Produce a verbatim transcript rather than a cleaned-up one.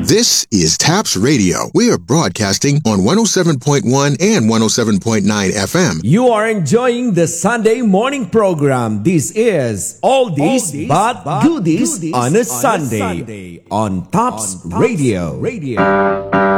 This is TAPS Radio. We are broadcasting on one oh seven point one and one oh seven point nine F M. You are enjoying the Sunday morning program. This is Oldies, Oldies but, but Goodies, goodies on a, on Sunday, a Sunday on TAPS Radio. Radio.